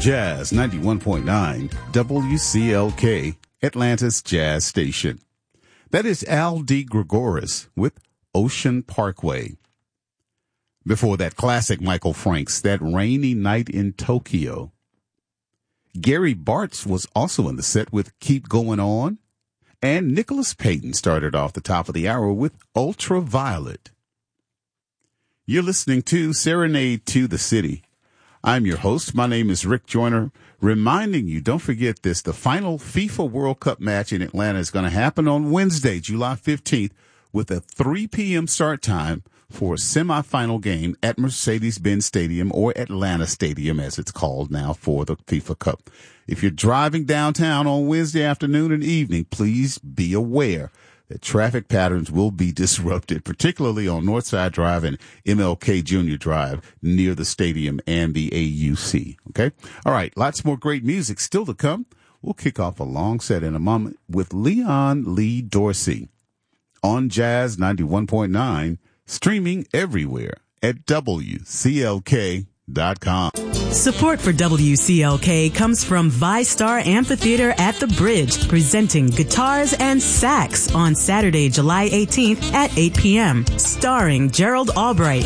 Jazz 91.9 WCLK, Atlanta's Jazz Station. That is Al D. Gregoris with Ocean Parkway. Before that, classic Michael Franks, That Rainy Night in Tokyo. Gary Bartz was also in the set with Keep Going On. And Nicholas Payton started off the top of the hour with Ultraviolet. You're listening to Serenade to the City. I'm your host. My name is Rick Joyner, reminding you, don't forget this, the final FIFA World Cup match in Atlanta is going to happen on Wednesday, July 15th, with a 3 p.m. start time for a semifinal game at Mercedes-Benz Stadium, or Atlanta Stadium as it's called now, for the FIFA Cup. If you're driving downtown on Wednesday afternoon and evening, please be aware that traffic patterns will be disrupted, particularly on Northside Drive and MLK Jr. Drive near the stadium and the AUC. Okay? All right, lots more great music still to come. We'll kick off a long set in a moment with Leon Lee Dorsey on Jazz 91.9, streaming everywhere at WCLK.com. Support for WCLK comes from ViStar Amphitheater at the Bridge, presenting Guitars and Sax on Saturday, July 18th at 8 p.m., starring Gerald Albright.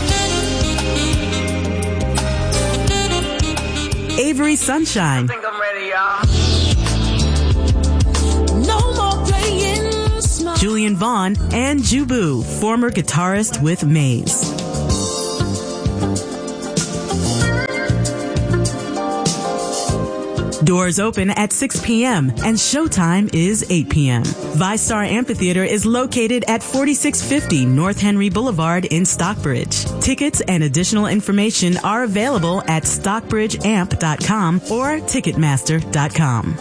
Avery Sunshine. I think I'm ready, y'all. No more playing small. Julian Vaughn and Jubu, former guitarist with Maze. Doors open at 6 p.m. and showtime is 8 p.m. ViStar Amphitheater is located at 4650 North Henry Boulevard in Stockbridge. Tickets and additional information are available at stockbridgeamp.com or ticketmaster.com.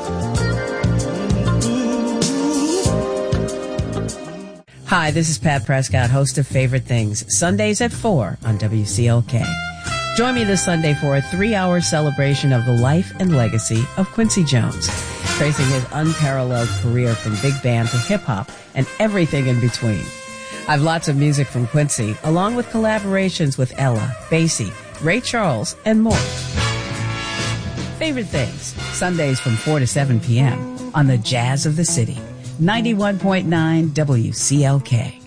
Hi, this is Pat Prescott, host of Favorite Things, Sundays at 4 on WCLK. Join me this Sunday for a 3-hour celebration of the life and legacy of Quincy Jones, tracing his unparalleled career from big band to hip-hop and everything in between. I've lots of music from Quincy, along with collaborations with Ella, Basie, Ray Charles, and more. Favorite Things, Sundays from 4 to 7 p.m. on the Jazz of the City, 91.9 WCLK.